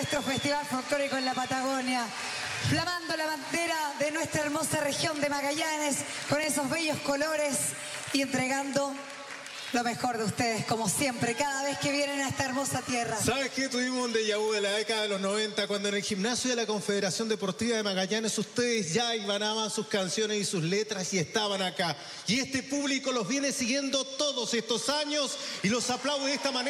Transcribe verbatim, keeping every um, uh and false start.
nuestro festival folclórico en la Patagonia, flamando la bandera de nuestra hermosa región de Magallanes con esos bellos colores y entregando lo mejor de ustedes, como siempre, cada vez que vienen a esta hermosa tierra. ¿Sabes qué? Tuvimos un déjà vu de la década de los noventa, cuando en el gimnasio de la Confederación Deportiva de Magallanes ustedes ya hilvanaban sus canciones y sus letras y estaban acá. Y este público los viene siguiendo todos estos años y los aplaude de esta manera.